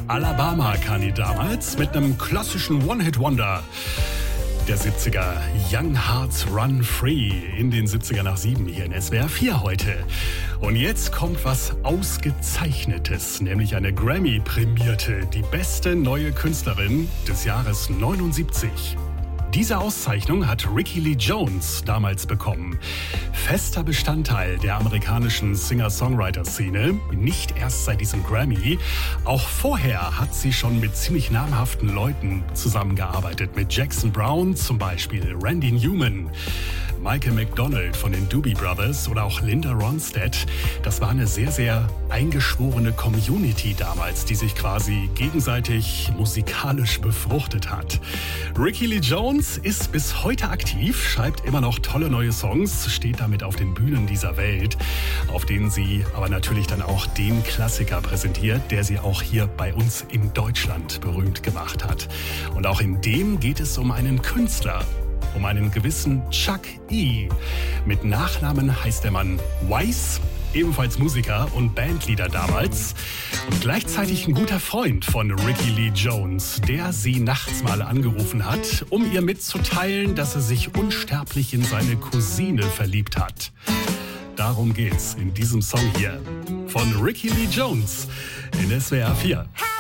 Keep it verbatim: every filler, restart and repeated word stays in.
Alabama kam damals mit einem klassischen One-Hit-Wonder der siebziger, Young Hearts Run Free, in den siebziger nach sieben hier in S W R vier heute. Und jetzt kommt was Ausgezeichnetes, nämlich eine Grammy-prämierte, die beste neue Künstlerin des Jahres neunundsiebzig. Diese Auszeichnung hat Rickie Lee Jones damals bekommen. Fester Bestandteil der amerikanischen Singer-Songwriter-Szene, nicht erst seit diesem Grammy. Auch vorher hat sie schon mit ziemlich namhaften Leuten zusammengearbeitet. Mit Jackson Browne zum Beispiel, Randy Newman, Michael McDonald von den Doobie Brothers oder auch Linda Ronstadt. Das war eine sehr, sehr eingeschworene Community damals, die sich quasi gegenseitig musikalisch befruchtet hat. Rickie Lee Jones ist bis heute aktiv, schreibt immer noch tolle neue Songs, steht damit auf den Bühnen dieser Welt, auf denen sie aber natürlich dann auch den Klassiker präsentiert, der sie auch hier bei uns in Deutschland berühmt gemacht hat. Und auch in dem geht es um einen Künstler, um einen gewissen Chuck E. Mit Nachnamen heißt der Mann Weiss, ebenfalls Musiker und Bandleader damals und gleichzeitig ein guter Freund von Rickie Lee Jones, der sie nachts mal angerufen hat, um ihr mitzuteilen, dass er sich unsterblich in seine Cousine verliebt hat. Darum geht's in diesem Song hier von Rickie Lee Jones in S W R vier.